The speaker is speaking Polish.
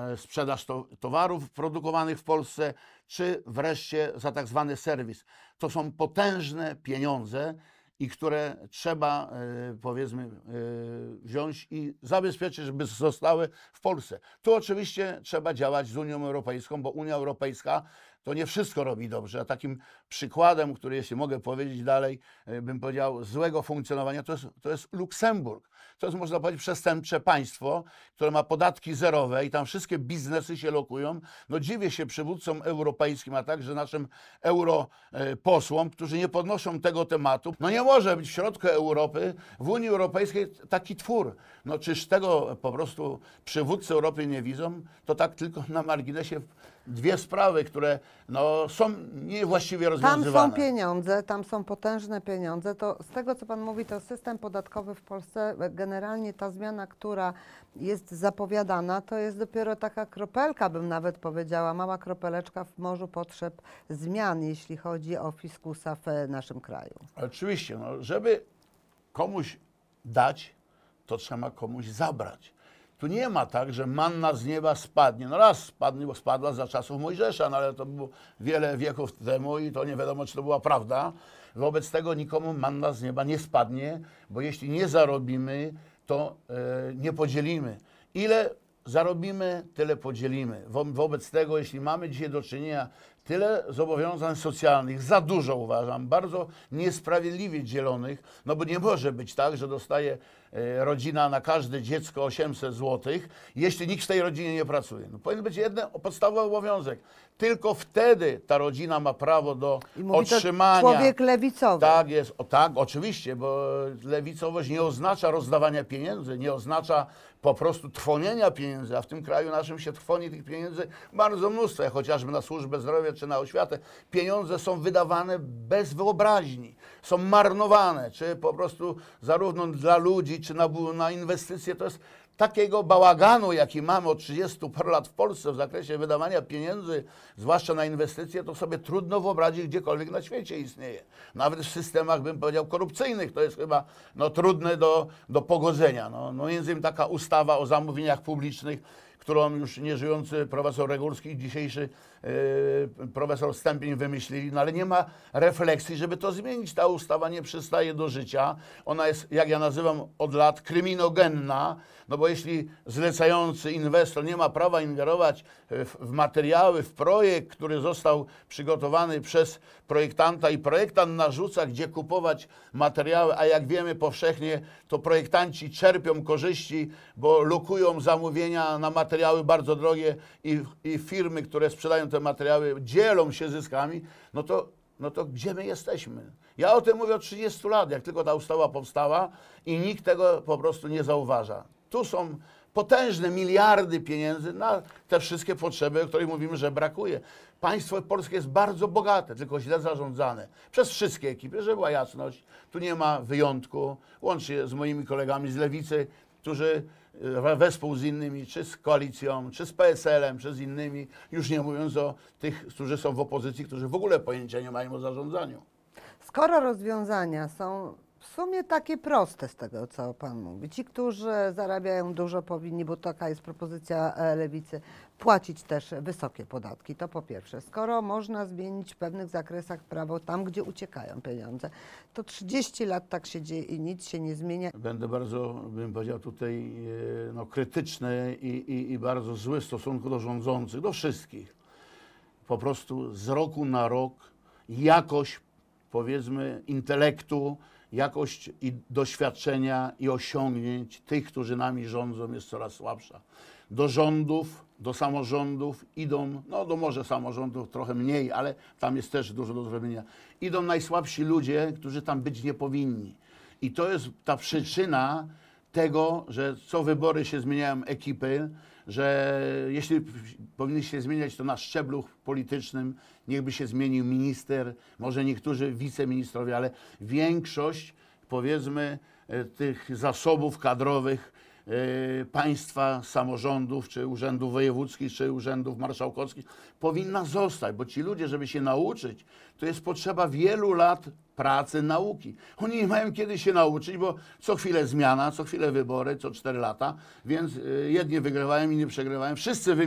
sprzedaż towarów produkowanych w Polsce, czy wreszcie za tak zwany serwis. To są potężne pieniądze i które trzeba, powiedzmy, wziąć i zabezpieczyć, żeby zostały w Polsce. Tu oczywiście trzeba działać z Unią Europejską, bo Unia Europejska to nie wszystko robi dobrze. A takim przykładem, który, jeśli mogę powiedzieć dalej, bym powiedział, złego funkcjonowania, to jest Luksemburg. To jest, można powiedzieć, przestępcze państwo, które ma podatki zerowe i tam wszystkie biznesy się lokują. No dziwię się przywódcom europejskim, a także naszym europosłom, którzy nie podnoszą tego tematu. No nie może być w środku Europy, w Unii Europejskiej taki twór. No czyż tego po prostu przywódcy Europy nie widzą? To tak tylko na marginesie dwie sprawy, które no, są niewłaściwie rozwiązywane. Tam są pieniądze, tam są potężne pieniądze. To z tego, co Pan mówi, to system podatkowy w Polsce, generalnie ta zmiana, która jest zapowiadana, to jest dopiero taka kropelka, bym nawet powiedziała, mała kropeleczka w morzu potrzeb zmian, jeśli chodzi o fiskusa w naszym kraju. Oczywiście, no, żeby komuś dać, to trzeba komuś zabrać. Tu nie ma tak, że manna z nieba spadnie. No raz spadła za czasów Mojżesza, no ale to było wiele wieków temu i to nie wiadomo, czy to była prawda. Wobec tego nikomu manna z nieba nie spadnie, bo jeśli nie zarobimy, to nie podzielimy. Ile zarobimy, tyle podzielimy. Wobec tego, jeśli mamy dzisiaj do czynienia tyle zobowiązań socjalnych, za dużo uważam, bardzo niesprawiedliwie dzielonych, no bo nie może być tak, że dostaje rodzina na każde dziecko 800 zł, jeśli nikt w tej rodzinie nie pracuje. No, powinien być jeden podstawowy obowiązek. Tylko wtedy ta rodzina ma prawo do otrzymania. To człowiek lewicowy. Tak jest, tak, oczywiście, bo lewicowość nie oznacza rozdawania pieniędzy, nie oznacza po prostu trwonienia pieniędzy, a w tym kraju naszym się trwoni tych pieniędzy bardzo mnóstwo, jak chociażby na służbę zdrowia czy na oświatę. Pieniądze są wydawane bez wyobraźni, są marnowane, czy po prostu zarówno dla ludzi, czy na inwestycje. To jest takiego bałaganu, jaki mamy od 30 paru lat w Polsce w zakresie wydawania pieniędzy, zwłaszcza na inwestycje, to sobie trudno wyobrazić, gdziekolwiek na świecie istnieje. Nawet w systemach, bym powiedział, korupcyjnych to jest chyba no, trudne do pogodzenia. No, między innymi taka ustawa o zamówieniach publicznych, którą już nieżyjący profesor Regulski i dzisiejszy profesor Stępień wymyślili, no ale nie ma refleksji, żeby to zmienić. Ta ustawa nie przystaje do życia. Ona jest, jak ja nazywam od lat, kryminogenna, no bo jeśli zlecający inwestor nie ma prawa ingerować w materiały, w projekt, który został przygotowany przez projektanta i projektant narzuca, gdzie kupować materiały, a jak wiemy powszechnie, to projektanci czerpią korzyści, bo lokują zamówienia na materiały bardzo drogie i firmy, które sprzedają te materiały, dzielą się zyskami, no to gdzie my jesteśmy? Ja o tym mówię od 30 lat, jak tylko ta ustawa powstała i nikt tego po prostu nie zauważa. Tu są potężne miliardy pieniędzy na te wszystkie potrzeby, o których mówimy, że brakuje. Państwo polskie jest bardzo bogate, tylko źle zarządzane. Przez wszystkie ekipy, żeby była jasność. Tu nie ma wyjątku, łącznie z moimi kolegami z Lewicy, którzy wespół z innymi, czy z koalicją, czy z PSL-em, czy z innymi, już nie mówiąc o tych, którzy są w opozycji, którzy w ogóle pojęcia nie mają o zarządzaniu. Skoro rozwiązania są w sumie takie proste z tego, co Pan mówi, ci, którzy zarabiają dużo, powinni, bo taka jest propozycja Lewicy, płacić też wysokie podatki, to po pierwsze. Skoro można zmienić w pewnych zakresach prawo tam, gdzie uciekają pieniądze, to 30 lat tak się dzieje i nic się nie zmienia. Będę bardzo, bym powiedział tutaj, no, krytyczny i bardzo zły w stosunku do rządzących, do wszystkich. Po prostu z roku na rok jakość, powiedzmy, intelektu, jakość i doświadczenia i osiągnięć tych, którzy nami rządzą, jest coraz słabsza. Do rządów, do samorządów idą, no do może samorządów trochę mniej, ale tam jest też dużo do zrobienia. Idą najsłabsi ludzie, którzy tam być nie powinni. I to jest ta przyczyna tego, że co wybory się zmieniają ekipy, że jeśli powinny się zmieniać, to na szczeblu politycznym, niechby się zmienił minister, może niektórzy wiceministrowie, ale większość, powiedzmy, tych zasobów kadrowych państwa, samorządów, czy urzędów wojewódzkich, czy urzędów marszałkowskich powinna zostać, bo ci ludzie, żeby się nauczyć, to jest potrzeba wielu lat pracy, nauki. Oni nie mają kiedy się nauczyć, bo co chwilę zmiana, co chwilę wybory, co 4 lata, więc jedni wygrywają, inni przegrywają. Wszyscy